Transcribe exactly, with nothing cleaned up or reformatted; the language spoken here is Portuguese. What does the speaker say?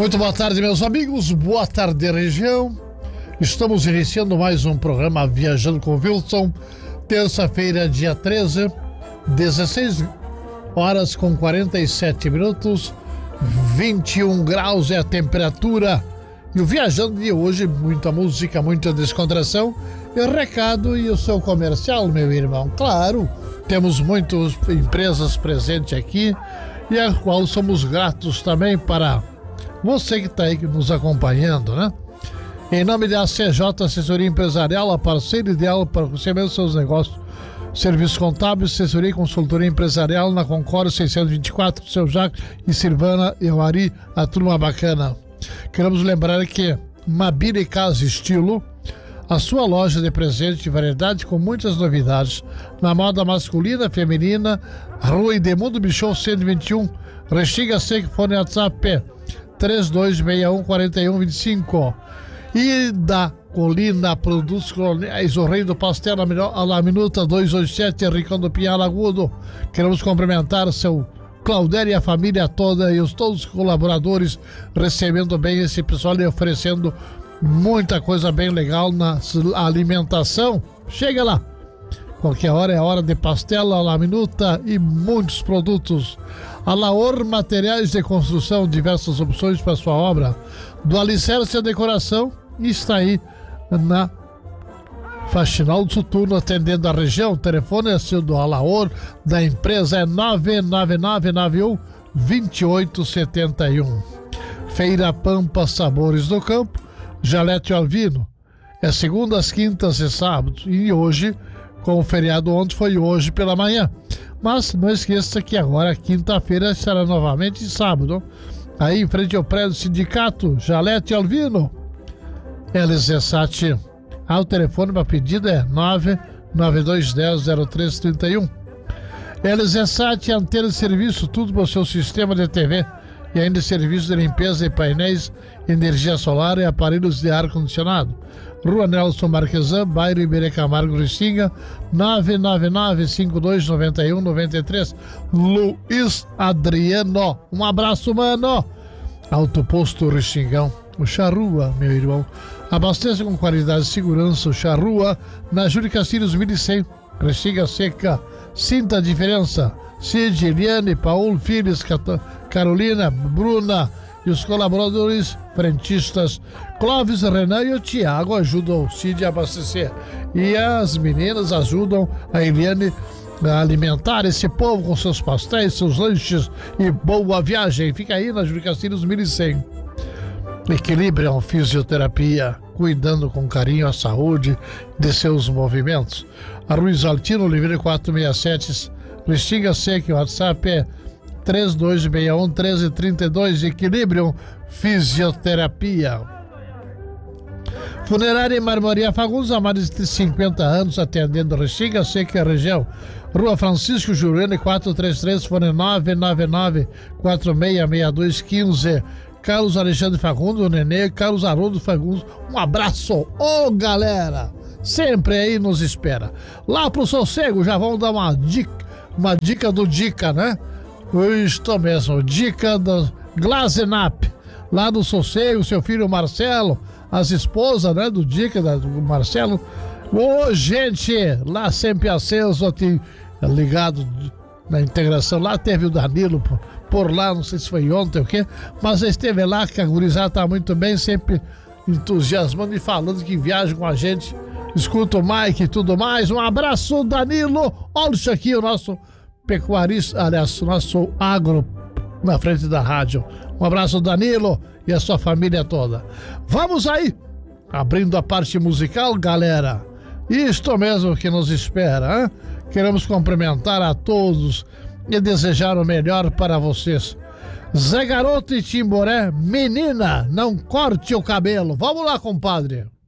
Muito boa tarde, meus amigos. Boa tarde, região. Estamos iniciando mais um programa Viajando com Wilson. Terça-feira, dia treze, dezesseis horas com quarenta e sete minutos, vinte e um graus é a temperatura. E o Viajando de hoje, muita música, muita descontração e recado e o seu comercial, meu irmão. Claro, temos muitas empresas presentes aqui e a qual somos gratos também para você que está aí nos acompanhando, né? Em nome da A C J Assessoria Empresarial, a parceira ideal para você mesmo seus negócios. Serviços contábeis, assessoria e consultoria empresarial na Concórdia seiscentos e vinte e quatro, Seu Jacques e Silvana e Ari, a turma bacana. Queremos lembrar que Mabile Casa Estilo, a sua loja de presente de variedade com muitas novidades na moda masculina, feminina, Rua Edemundo Bichon cento e vinte e um, Restinga Seco, fone WhatsApp três dois seis um quatro um dois cinco. E da Colina Produtos Coloniais, o rei do pastel a la minuta dois oito sete, Rincão do Pinhal Agudo. Queremos cumprimentar seu Claudério e a família toda e os todos os colaboradores recebendo bem esse pessoal e oferecendo muita coisa bem legal na alimentação. Chega lá, qualquer hora é hora de pastel a la minuta e muitos produtos. A Laor Materiais de Construção, diversas opções para sua obra, do alicerce à decoração, está aí na Faxinal do Soturno, atendendo a região. O telefone é seu do Alaor, da empresa é nove nove nove nove um dois oito sete um. Feira Pampa Sabores do Campo, Jalete Alvino, é segundas, quintas e sábados, e hoje, com o feriado ontem, foi hoje pela manhã. Mas não esqueça que agora, quinta-feira, será novamente sábado. Aí, em frente ao prédio do sindicato, Jalete Alvino, L Z Sat. Ah, o telefone para pedido é nove nove dois um zero zero três três um. L Z Sat, antena de serviço, tudo para o seu sistema de T V e ainda serviço de limpeza de painéis, energia solar e aparelhos de ar-condicionado. Rua Nelson Marquesan, bairro Iberê Camargo, Restinga, nove nove nove cinco dois nove um nove três. Luiz Adriano, um abraço, mano. Autoposto Restingão, o Charrua, meu irmão. Abasteça com qualidade e segurança o Charrua na Júlio Castilhos mil e cem, Restinga Seca. Sinta a diferença. Cid, Eliane, Paulo, Filhos, Carolina, Bruna e os colaboradores frentistas Clóvis, Renan e o Tiago ajudam o Cid a abastecer. E as meninas ajudam a Eliane a alimentar esse povo com seus pastéis, seus lanches e boa viagem. Fica aí na Júlio Castilhos mil e cem. Equilibrium Fisioterapia, cuidando com carinho a saúde de seus movimentos. A Ruiz Altino, Oliveira quatrocentos e sessenta e sete, Restinga Seca, o WhatsApp é três dois seis um um três três dois. Equilibrium Fisioterapia. Funerária e Marmoria Fagundes, há mais de cinquenta anos, atendendo Restinga Seca e a região. Rua Francisco Jurene quatrocentos e trinta e três, fone nove nove nove quatro seis seis dois um cinco. Carlos Alexandre Fagundes, o Nenê, Carlos Haroldo Fagundes, um abraço, ô oh, galera, sempre aí nos espera. Lá pro Sossego, já vamos dar uma dica, uma dica do Dica, né? Isto mesmo, dica do Glazenap, lá do Sossego, seu filho Marcelo, as esposas, né, do Dica, do Marcelo. Ô, gente, lá sempre aceso, ligado na integração, lá teve o Danilo por, por lá, não sei se foi ontem ou o quê, mas esteve lá, que a gurizada tá muito bem, sempre entusiasmando e falando que viaja com a gente, escuta o Mike e tudo mais. Um abraço, Danilo. Olha isso aqui, o nosso pecuarista, aliás, o nosso agro na frente da rádio. Um abraço, Danilo, e a sua família toda. Vamos aí, abrindo a parte musical, galera. Isto mesmo que nos espera, hein? Queremos cumprimentar a todos e desejar o melhor para vocês. Zé Garoto e Timboré, menina, não corte o cabelo. Vamos lá, compadre.